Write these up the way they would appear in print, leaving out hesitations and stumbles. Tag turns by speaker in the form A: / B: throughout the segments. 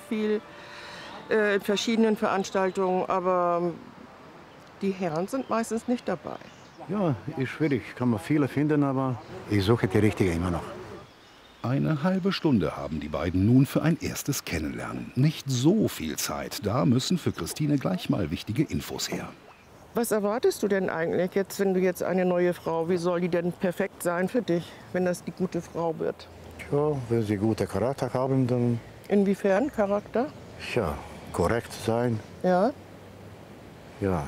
A: viel in verschiedenen Veranstaltungen, aber die Herren sind meistens nicht dabei.
B: Ja, ist schwierig. Kann man viele finden, aber ich suche die richtige immer noch.
C: Eine halbe Stunde haben die beiden nun für ein erstes Kennenlernen. Nicht so viel Zeit, da müssen für Christine gleich mal wichtige Infos her.
A: Was erwartest du denn eigentlich jetzt, wenn du jetzt eine neue Frau, wie soll die denn perfekt sein für dich, wenn das die gute Frau wird?
B: Ja, wenn sie guten Charakter haben, dann
A: Inwiefern Charakter?
B: ja, korrekt sein.
A: Ja.
B: Ja.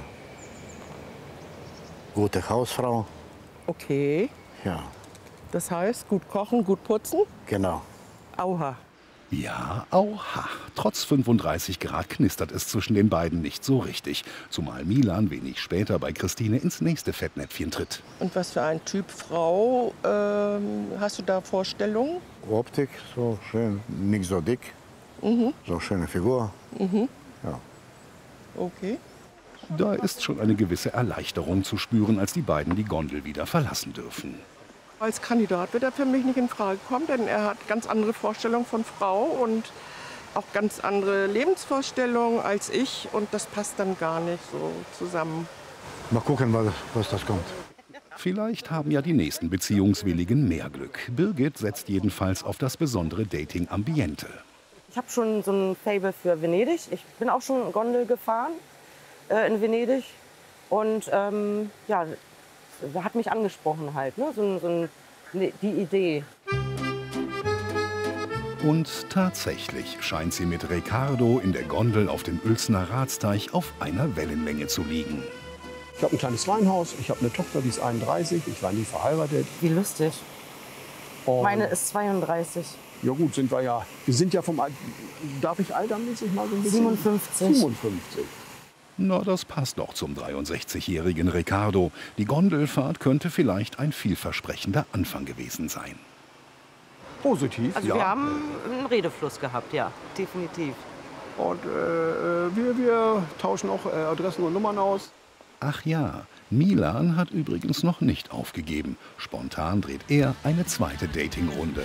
B: Gute Hausfrau.
A: Okay.
B: Ja,
A: Das heißt, gut kochen, gut putzen?
B: genau.
A: Auha.
C: Ja, auha. Trotz 35 Grad knistert es zwischen den beiden nicht so richtig. Zumal Milan wenig später bei Christine ins nächste Fettnäpfchen tritt.
A: Und was für ein Typ Frau hast du da Vorstellungen?
B: Optik, so schön, nicht so dick. So schöne Figur. Ja.
A: Okay.
C: Da ist schon eine gewisse Erleichterung zu spüren, als die beiden die Gondel wieder verlassen dürfen.
A: Als Kandidat wird er für mich nicht in Frage kommen, denn er hat ganz andere Vorstellungen von Frau und auch ganz andere Lebensvorstellungen als ich. Und das passt dann gar nicht so zusammen.
B: Mal gucken, was das kommt.
C: Vielleicht haben ja die nächsten Beziehungswilligen mehr Glück. Birgit setzt jedenfalls auf das besondere Dating-Ambiente.
D: Ich habe schon so ein Faible für Venedig. Ich bin auch schon Gondel gefahren in Venedig. Und ja, hat mich angesprochen halt, ne? Die Idee.
C: Und tatsächlich scheint sie mit Ricardo in der Gondel auf dem Uelzener Ratsteich auf einer Wellenlänge zu liegen.
E: Ich habe ein kleines Weinhaus, ich habe eine Tochter, die ist 31, ich war nie verheiratet.
D: Wie lustig.
E: Und
D: Meine ist 32.
E: ja gut, wir sind ja vom Alter, darf ich altermäßig mal so ein bisschen?
D: 57.
E: 57.
C: Na, das passt doch zum 63-jährigen Ricardo. Die Gondelfahrt könnte vielleicht ein vielversprechender Anfang gewesen sein.
E: Positiv,
D: Also
E: ja.
D: wir haben einen Redefluss gehabt, ja, definitiv.
E: Und wir tauschen auch Adressen und Nummern aus.
C: Ach ja, Milan hat übrigens noch nicht aufgegeben. Spontan dreht er eine zweite Datingrunde.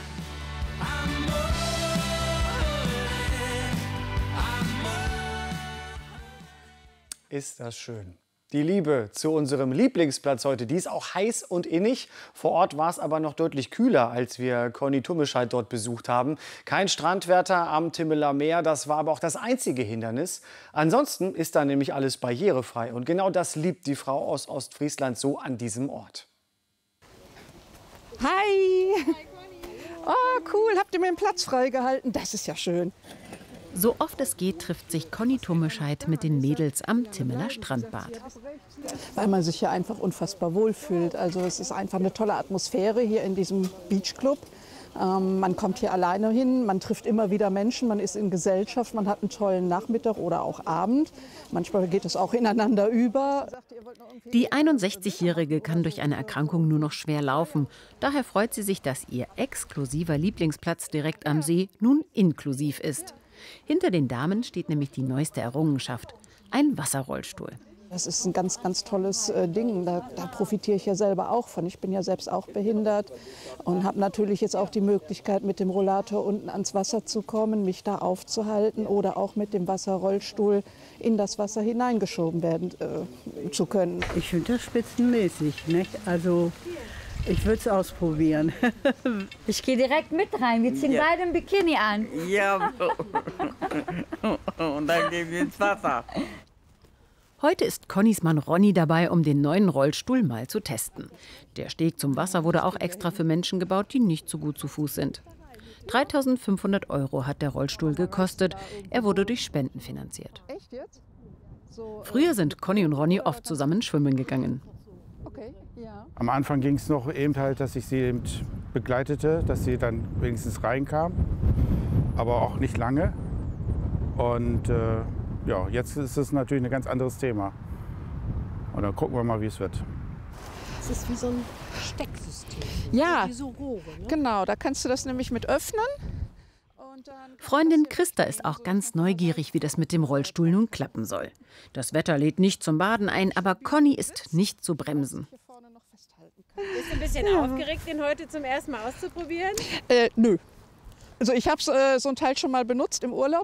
F: Ist das schön. Die Liebe zu unserem Lieblingsplatz heute, die ist auch heiß und innig. Vor Ort war es aber noch deutlich kühler, als wir Conny Tummescheid dort besucht haben. Kein Strandwetter am Timmeler Meer, das war aber auch das einzige Hindernis. Ansonsten ist da nämlich alles barrierefrei. Und genau das liebt die Frau aus Ostfriesland so an diesem Ort.
G: Hi! Oh, cool, habt ihr mir den Platz freigehalten? Das ist ja schön.
H: So oft es geht, trifft sich Conny Tummescheid mit den Mädels am Timmeler Strandbad.
G: Weil man sich hier einfach unfassbar wohlfühlt. Also es ist einfach eine tolle Atmosphäre hier in diesem Beachclub. Man kommt hier alleine hin, man trifft immer wieder Menschen, man ist in Gesellschaft, man hat einen tollen Nachmittag oder auch Abend. Manchmal geht es auch ineinander über.
H: Die 61-Jährige kann durch eine Erkrankung nur noch schwer laufen. Daher freut sie sich, dass ihr exklusiver Lieblingsplatz direkt am See nun inklusiv ist. Hinter den Damen steht nämlich die neueste Errungenschaft, ein Wasserrollstuhl.
G: Das ist ein ganz, ganz tolles Ding. Da profitiere ich ja selber auch von. Ich bin ja selbst auch behindert und habe natürlich jetzt auch die Möglichkeit, mit dem Rollator unten ans Wasser zu kommen, mich da aufzuhalten oder auch mit dem Wasserrollstuhl in das Wasser hineingeschoben werden zu können.
I: Ich finde das spitzenmäßig, nicht? Also ich würde es ausprobieren.
J: Ich gehe direkt mit rein. Wir ziehen beide ein Bikini an.
I: Ja, und dann gehen wir ins Wasser.
H: Heute ist Connys Mann Ronny dabei, um den neuen Rollstuhl mal zu testen. Der Steg zum Wasser wurde auch extra für Menschen gebaut, die nicht so gut zu Fuß sind. 3.500 € hat der Rollstuhl gekostet. Er wurde durch Spenden finanziert.
G: Echt jetzt?
H: Früher sind Conny und Ronny oft zusammen schwimmen gegangen.
G: Okay, ja.
K: Am Anfang ging es noch eben halt, dass ich sie eben begleitete, dass sie dann wenigstens reinkam, aber auch nicht lange. Und ja, jetzt ist es natürlich ein ganz anderes Thema. Und dann gucken wir mal, wie es wird.
L: Es ist wie so ein Stecksystem.
G: Ja,
L: wie so Rohre, ne?
G: Genau, da kannst du das nämlich mit öffnen.
H: Freundin Christa ist auch ganz neugierig, wie das mit dem Rollstuhl nun klappen soll. Das Wetter lädt nicht zum Baden ein, aber Conny ist nicht zu bremsen.
L: Bist du ein bisschen aufgeregt, den heute zum ersten Mal auszuprobieren?
G: Nö. Also ich habe so ein Teil schon mal benutzt im Urlaub